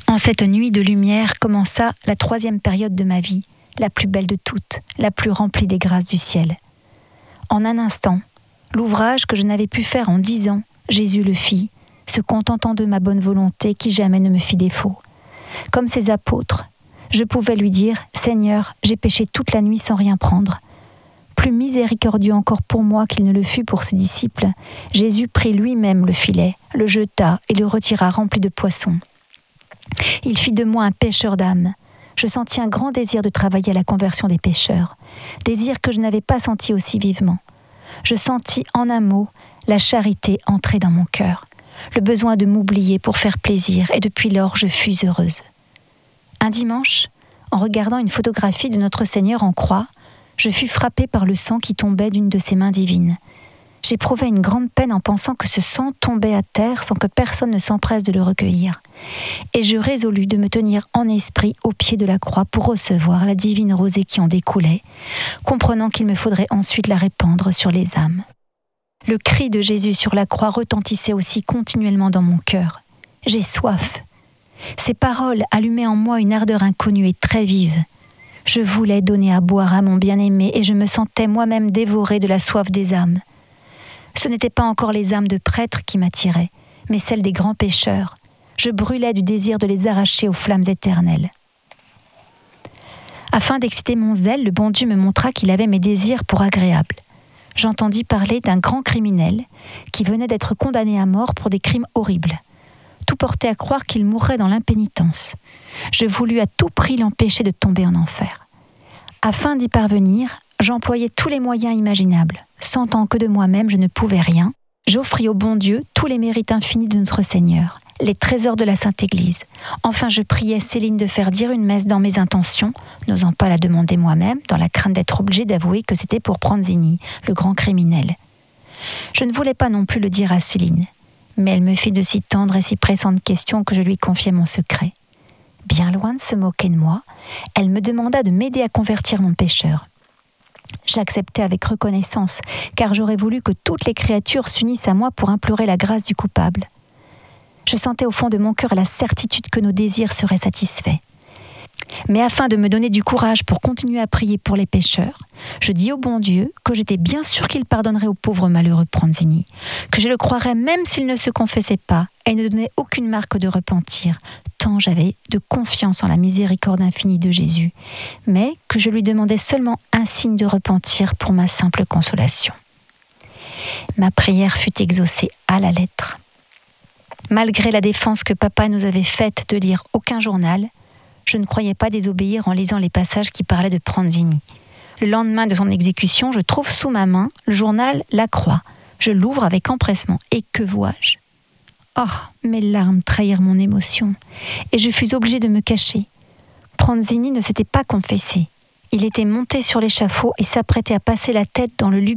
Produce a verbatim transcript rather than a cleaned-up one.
En cette nuit de lumière commença la troisième période de ma vie, la plus belle de toutes, la plus remplie des grâces du ciel. En un instant, l'ouvrage que je n'avais pu faire en dix ans, Jésus le fit, se contentant de ma bonne volonté qui jamais ne me fit défaut. Comme ses apôtres, je pouvais lui dire « Seigneur, j'ai péché toute la nuit sans rien prendre ». Plus miséricordieux encore pour moi qu'il ne le fut pour ses disciples, Jésus prit lui-même le filet, le jeta et le retira rempli de poissons. Il fit de moi un pêcheur d'âmes. Je sentis un grand désir de travailler à la conversion des pécheurs, désir que je n'avais pas senti aussi vivement. Je sentis en un mot la charité entrer dans mon cœur, le besoin de m'oublier pour faire plaisir, et depuis lors je fus heureuse. Un dimanche, en regardant une photographie de notre Seigneur en croix, je fus frappée par le sang qui tombait d'une de ses mains divines. J'éprouvais une grande peine en pensant que ce sang tombait à terre sans que personne ne s'empresse de le recueillir. Et je résolus de me tenir en esprit au pied de la croix pour recevoir la divine rosée qui en découlait, comprenant qu'il me faudrait ensuite la répandre sur les âmes. Le cri de Jésus sur la croix retentissait aussi continuellement dans mon cœur. « J'ai soif !» Ces paroles allumaient en moi une ardeur inconnue et très vive. Je voulais donner à boire à mon bien-aimé et je me sentais moi-même dévorée de la soif des âmes. Ce n'étaient pas encore les âmes de prêtres qui m'attiraient, mais celles des grands pécheurs. Je brûlais du désir de les arracher aux flammes éternelles. Afin d'exciter mon zèle, le bon Dieu me montra qu'il avait mes désirs pour agréables. J'entendis parler d'un grand criminel qui venait d'être condamné à mort pour des crimes horribles. Tout portait à croire qu'il mourrait dans l'impénitence. Je voulus à tout prix l'empêcher de tomber en enfer. Afin d'y parvenir, j'employais tous les moyens imaginables. Sentant que de moi-même je ne pouvais rien, j'offris au bon Dieu tous les mérites infinis de notre Seigneur, les trésors de la Sainte Église. Enfin, je priais Céline de faire dire une messe dans mes intentions, n'osant pas la demander moi-même, dans la crainte d'être obligée d'avouer que c'était pour Pranzini, le grand criminel. Je ne voulais pas non plus le dire à Céline, mais elle me fit de si tendres et si pressantes questions que je lui confiai mon secret. Bien loin de se moquer de moi, elle me demanda de m'aider à convertir mon pécheur. J'acceptai avec reconnaissance, car j'aurais voulu que toutes les créatures s'unissent à moi pour implorer la grâce du coupable. Je sentais au fond de mon cœur la certitude que nos désirs seraient satisfaits. Mais afin de me donner du courage pour continuer à prier pour les pécheurs, je dis au bon Dieu que j'étais bien sûre qu'il pardonnerait au pauvre malheureux Pranzini, que je le croirais même s'il ne se confessait pas et ne donnait aucune marque de repentir, tant j'avais de confiance en la miséricorde infinie de Jésus, mais que je lui demandais seulement un signe de repentir pour ma simple consolation. Ma prière fut exaucée à la lettre. Malgré la défense que papa nous avait faite de lire aucun journal, je ne croyais pas désobéir en lisant les passages qui parlaient de Pranzini. Le lendemain de son exécution, je trouve sous ma main le journal La Croix. Je l'ouvre avec empressement. Et que vois-je ? Oh, mes larmes trahirent mon émotion, et je fus obligée de me cacher. Pranzini ne s'était pas confessé. Il était monté sur l'échafaud et s'apprêtait à passer la tête dans le lugubre